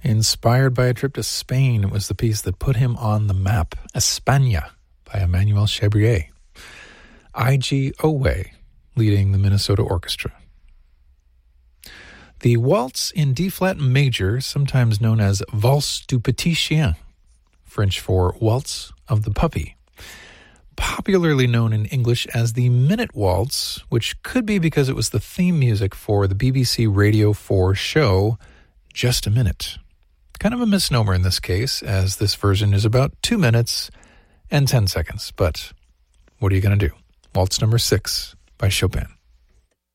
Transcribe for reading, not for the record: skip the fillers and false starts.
Inspired by a trip to Spain, it was the piece that put him on the map. España by Emmanuel Chabrier. I.G. Owe leading the Minnesota Orchestra. The waltz in D-flat major, sometimes known as Valse du Petit Chien, French for Waltz of the Puppy, popularly known in English as the Minute Waltz, which could be because it was the theme music for the BBC Radio 4 show Just a Minute. Kind of a misnomer in this case, as this version is about 2 minutes and 10 seconds. But what are you going to do? Waltz number 6 by Chopin.